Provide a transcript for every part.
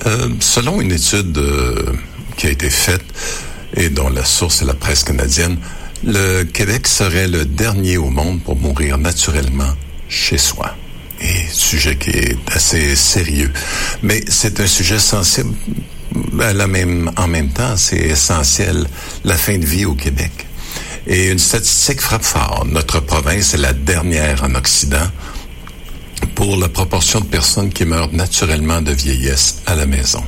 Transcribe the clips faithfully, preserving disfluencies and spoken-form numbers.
Euh, selon une étude euh, qui a été faite et dont la source est la presse canadienne, le Québec serait le dernier au monde pour mourir naturellement chez soi. Et sujet qui est assez sérieux. Mais c'est un sujet sensible. À la même, en même temps, c'est essentiel, la fin de vie au Québec. Et une statistique frappe fort. Notre province est la dernière en Occident pour la proportion de personnes qui meurent naturellement de vieillesse à la maison.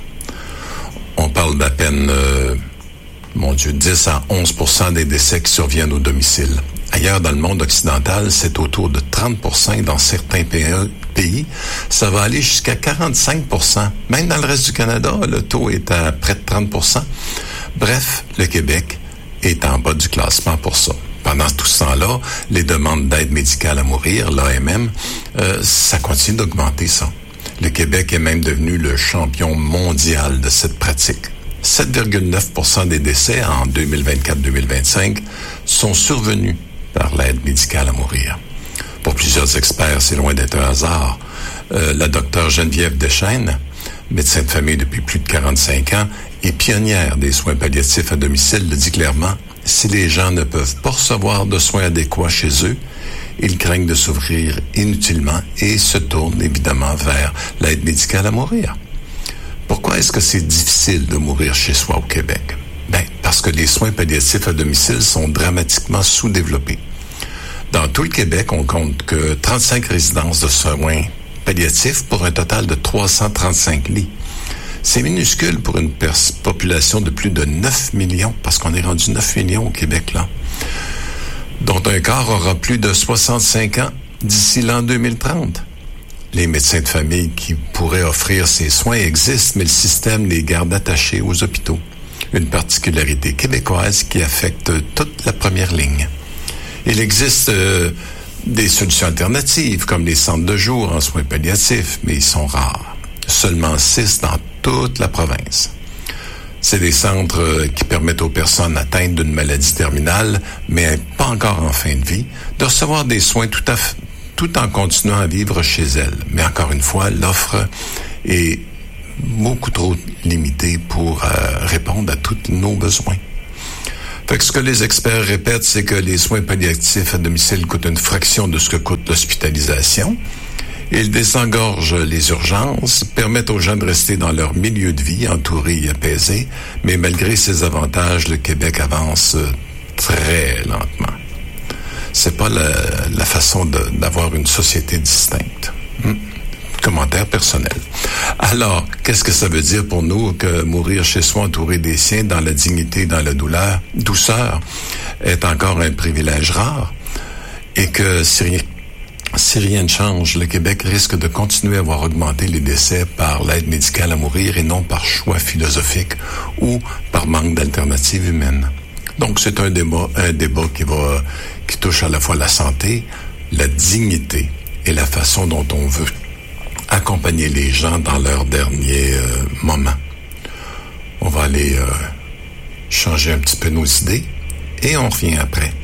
On parle d'à peine, euh, mon Dieu, dix à onze pour cent des décès qui surviennent au domicile. Ailleurs dans le monde occidental, c'est autour de trente pour cent dans certains pays. Ça va aller jusqu'à quarante-cinq pour cent. Même dans le reste du Canada, le taux est à près de trente pour cent. Bref, le Québec est en bas du classement pour ça. Pendant tout ce temps-là, les demandes d'aide médicale à mourir, l'A M M, euh, ça continue d'augmenter, ça. Le Québec est même devenu le champion mondial de cette pratique. sept virgule neuf pour cent des décès en deux mille vingt-quatre deux mille vingt-cinq sont survenus par l'aide médicale à mourir. Pour plusieurs experts, c'est loin d'être un hasard. Euh, la docteure Geneviève Deschênes, médecin de famille depuis plus de quarante-cinq ans et pionnière des soins palliatifs à domicile, le dit clairement, si les gens ne peuvent pas recevoir de soins adéquats chez eux, ils craignent de souffrir inutilement et se tournent évidemment vers l'aide médicale à mourir. Pourquoi est-ce que c'est difficile de mourir chez soi au Québec? Ben, parce que les soins palliatifs à domicile sont dramatiquement sous-développés. Dans tout le Québec, on compte que trente-cinq résidences de soins palliatifs pour un total de trois cent trente-cinq lits. C'est minuscule pour une pers- population de plus de neuf millions, parce qu'on est rendu neuf millions au Québec, là, dont un quart aura plus de soixante-cinq ans d'ici l'an deux mille trente. Les médecins de famille qui pourraient offrir ces soins existent, mais le système les garde attachés aux hôpitaux. Une particularité québécoise qui affecte toute la première ligne. Il existe euh, des solutions alternatives, comme les centres de jour en soins palliatifs, mais ils sont rares. Seulement six dans toute la province. C'est des centres euh, qui permettent aux personnes atteintes d'une maladie terminale, mais pas encore en fin de vie, de recevoir des soins tout à fait, tout en continuant à vivre chez elles. Mais encore une fois, l'offre est beaucoup trop limitée pour euh, répondre à tous nos besoins. Fait que ce que les experts répètent, c'est que les soins palliatifs à domicile coûtent une fraction de ce que coûte l'hospitalisation. Ils désengorgent les urgences, permettent aux gens de rester dans leur milieu de vie, entourés et apaisés, mais malgré ces avantages, le Québec avance très lentement. C'est pas la, la façon de, d'avoir une société distincte. Hum. Commentaire personnel. Alors, qu'est-ce que ça veut dire pour nous que mourir chez soi entouré des siens dans la dignité, dans la douleur, douceur, est encore un privilège rare et que si rien, si rien ne change, le Québec risque de continuer à voir augmenter les décès par l'aide médicale à mourir et non par choix philosophique ou par manque d'alternatives humaines. Donc, c'est un débat, un débat qui va, qui touche à la fois la santé, la dignité et la façon dont on veut accompagner les gens dans leurs derniers euh, moments. On va aller euh, changer un petit peu nos idées et on revient après.